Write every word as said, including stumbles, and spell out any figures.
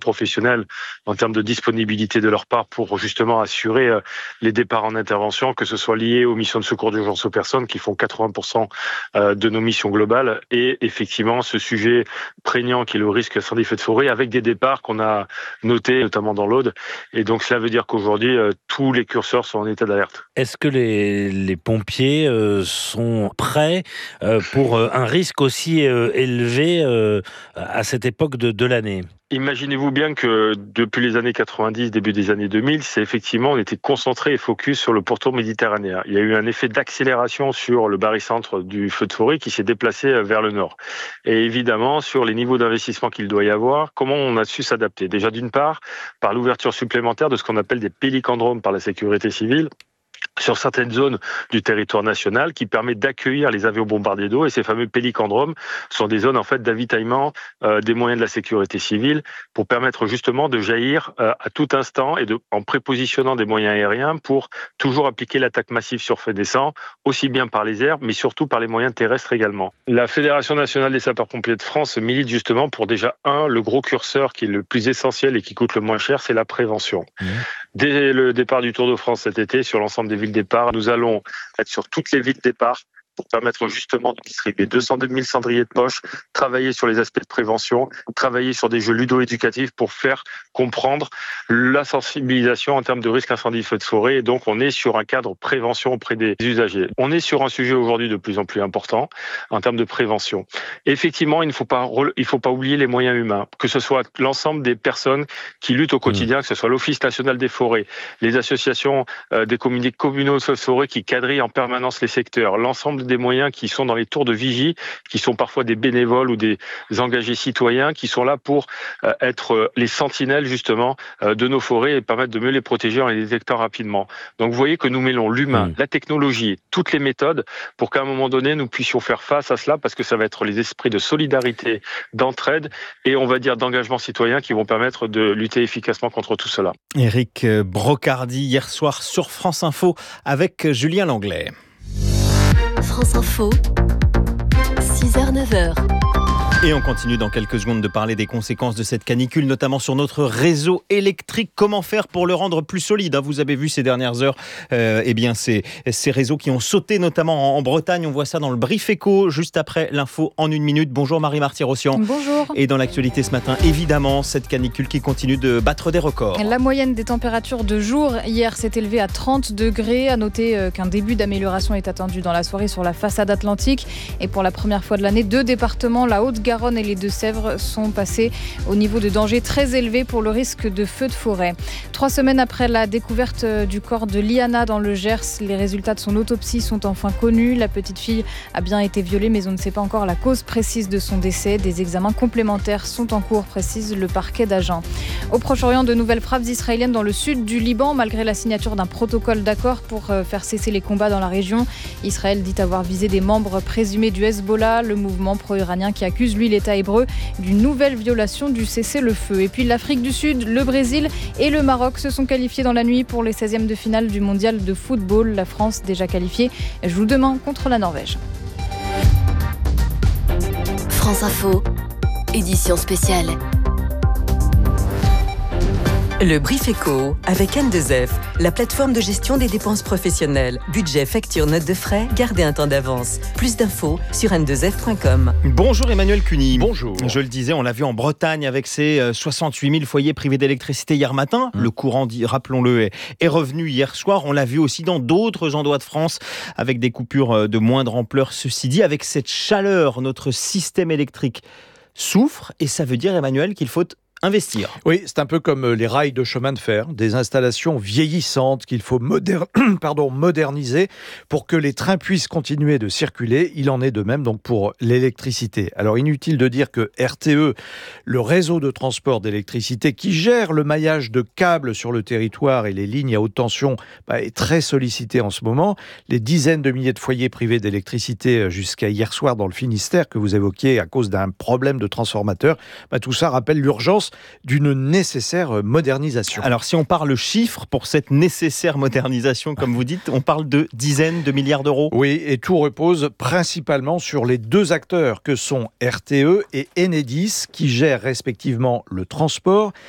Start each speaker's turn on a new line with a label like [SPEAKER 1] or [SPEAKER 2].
[SPEAKER 1] professionnels en termes de disponibilité de leur part pour justement assurer euh, les départs en intervention, que ce soit lié aux missions de secours d'urgence aux personnes qui font quatre-vingts pour cent euh, de nos missions globales, et effectivement ce sujet prégnant qui est le risque incendie feu de forêt avec des départs qu'on a notés notamment dans l'Aude. Et donc cela veut dire qu'aujourd'hui euh, tous les curseurs sont en état d'alerte.
[SPEAKER 2] Est-ce que les, les pompiers euh, sont prêts euh, pour euh, un risque aussi euh, élevé euh, à cette époque de, de l'année ?
[SPEAKER 1] Imaginez-vous bien que depuis les années quatre-vingt-dix, début des années deux mille, c'est effectivement, on était concentré et focus sur le pourtour méditerranéen. Il y a eu un effet d'accélération sur le barycentre du feu de forêt qui s'est déplacé vers le nord. Et évidemment, sur les niveaux d'investissement qu'il doit y avoir, comment on a su s'adapter ? Déjà, d'une part, par l'ouverture supplémentaire de ce qu'on appelle des pélicandromes par la sécurité civile, sur certaines zones du territoire national qui permet d'accueillir les avions bombardiers d'eau. Et ces fameux pélicandromes sont des zones en fait d'avitaillement euh, des moyens de la sécurité civile pour permettre justement de jaillir euh, à tout instant et de, en prépositionnant des moyens aériens pour toujours appliquer l'attaque massive sur feu naissant, aussi bien par les airs mais surtout par les moyens terrestres également. La Fédération nationale des sapeurs-pompiers de France milite justement pour déjà un, le gros curseur qui est le plus essentiel et qui coûte le moins cher, c'est la prévention. Mmh. Dès le départ du Tour de France cet été, sur l'ensemble des villes départ, nous allons être sur toutes les villes départ pour permettre justement de distribuer deux cent deux mille cendriers de poche, travailler sur les aspects de prévention, travailler sur des jeux ludo-éducatifs pour faire comprendre la sensibilisation en termes de risque incendie feu de forêt. Et donc, on est sur un cadre prévention auprès des usagers. On est sur un sujet aujourd'hui de plus en plus important en termes de prévention. Et effectivement, il ne faut pas, il faut pas oublier les moyens humains, que ce soit l'ensemble des personnes qui luttent au quotidien, que ce soit l'Office national des forêts, les associations euh, des communautés communaux de feu de forêt qui quadrillent en permanence les secteurs, l'ensemble des moyens qui sont dans les tours de vigie, qui sont parfois des bénévoles ou des engagés citoyens, qui sont là pour euh, être euh, les sentinelles justement euh, de nos forêts et permettre de mieux les protéger en les détectant rapidement. Donc vous voyez que nous mêlons l'humain, mmh. la technologie, toutes les méthodes pour qu'à un moment donné nous puissions faire face à cela, parce que ça va être les esprits de solidarité, d'entraide et on va dire d'engagement citoyen qui vont permettre de lutter efficacement contre tout cela.
[SPEAKER 3] Éric Brocardi hier soir sur France Info avec Julien Langlais.
[SPEAKER 4] France Info, six heures neuf heures.
[SPEAKER 3] Et on continue dans quelques secondes de parler des conséquences de cette canicule, notamment sur notre réseau électrique. Comment faire pour le rendre plus solide ? Vous avez vu ces dernières heures, euh, eh bien ces, ces réseaux qui ont sauté, notamment en, en Bretagne. On voit ça dans le Brief Éco, juste après l'info en une minute. Bonjour Marie-Marty Rossian.
[SPEAKER 5] Bonjour.
[SPEAKER 3] Et dans l'actualité ce matin, évidemment, cette canicule qui continue de battre des records.
[SPEAKER 5] La moyenne des températures de jour hier s'est élevée à trente degrés. À noter qu'un début d'amélioration est attendu dans la soirée sur la façade atlantique. Et pour la première fois de l'année, deux départements, la Haute-Garonne et les Deux-Sèvres, sont passés au niveau de danger très élevé pour le risque de feu de forêt. Trois semaines après la découverte du corps de Liana dans le Gers, les résultats de son autopsie sont enfin connus. La petite fille a bien été violée, mais on ne sait pas encore la cause précise de son décès. Des examens complémentaires sont en cours, précise le parquet d'Agen. Au Proche-Orient, de nouvelles frappes israéliennes dans le sud du Liban, malgré la signature d'un protocole d'accord pour faire cesser les combats dans la région. Israël dit avoir visé des membres présumés du Hezbollah, le mouvement pro-iranien qui accuse lui l'État hébreu d'une nouvelle violation du cessez-le-feu. Et puis l'Afrique du Sud, le Brésil et le Maroc se sont qualifiés dans la nuit pour les seizièmes de finale du mondial de football. La France, déjà qualifiée, joue demain contre la Norvège.
[SPEAKER 4] France Info, édition spéciale.
[SPEAKER 6] Le Brief Éco avec N deux F, la plateforme de gestion des dépenses professionnelles. Budget, facture, notes de frais, gardez un temps d'avance. Plus d'infos sur n deux f point com.
[SPEAKER 3] Bonjour Emmanuel Cuny.
[SPEAKER 7] Bonjour.
[SPEAKER 3] Je le disais, on l'a vu en Bretagne avec ses soixante-huit mille foyers privés d'électricité hier matin. Mmh. Le courant, rappelons-le, est revenu hier soir. On l'a vu aussi dans d'autres endroits de France avec des coupures de moindre ampleur. Ceci dit, avec cette chaleur, notre système électrique souffre et ça veut dire, Emmanuel, qu'il faut investir.
[SPEAKER 7] Oui, c'est un peu comme les rails de chemin de fer, des installations vieillissantes qu'il faut moder- pardon, moderniser pour que les trains puissent continuer de circuler. Il en est de même donc pour l'électricité. Alors inutile de dire que R T E, le réseau de transport d'électricité qui gère le maillage de câbles sur le territoire et les lignes à haute tension, bah, est très sollicité en ce moment. Les dizaines de milliers de foyers privés d'électricité jusqu'à hier soir dans le Finistère que vous évoquiez à cause d'un problème de transformateur, bah, tout ça rappelle l'urgence d'une nécessaire modernisation.
[SPEAKER 3] Alors si on parle chiffres pour cette nécessaire modernisation, comme vous dites, on parle de dizaines de milliards d'euros.
[SPEAKER 7] Oui, et tout repose principalement sur les deux acteurs que sont R T E et Enedis, qui gèrent respectivement le transport